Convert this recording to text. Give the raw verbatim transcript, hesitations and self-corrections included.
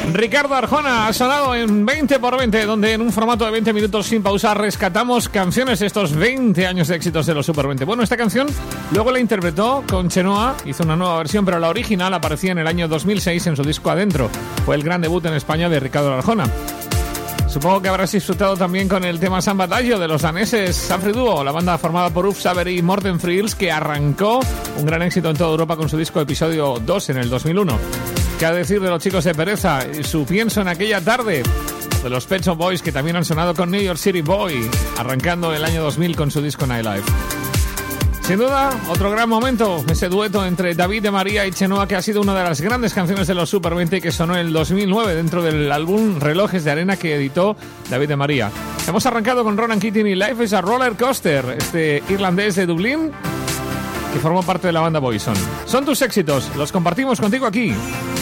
Ricardo Arjona ha sonado en veinte por veinte, donde en un formato de veinte minutos sin pausa rescatamos canciones de estos veinte años de éxitos de los Super veinte. Bueno, esta canción luego la interpretó con Chenoa, hizo una nueva versión, pero la original aparecía en el año dos mil seis en su disco Adentro. Fue el gran debut en España de Ricardo Arjona. Supongo que habrás disfrutado también con el tema Samba Adagio de los daneses Safri Duo, la banda formada por Uf Savery y Morten Friels, que arrancó un gran éxito en toda Europa con su disco Episodio dos en el dos mil uno. ¿Qué ha de decir de los chicos de Pereza y su Pienso en aquella tarde? De los Pet Shop Boys, que también han sonado con New York City Boy, arrancando el año dos mil con su disco Nightlife. Sin duda, otro gran momento, ese dueto entre David de María y Chenoa, que ha sido una de las grandes canciones de los Super veinte y que sonó en el dos mil nueve dentro del álbum Relojes de Arena que editó David de María. Hemos arrancado con Ronan Keating y Life is a Roller Coaster, este irlandés de Dublín que formó parte de la banda Boyzone. Son tus éxitos, los compartimos contigo aquí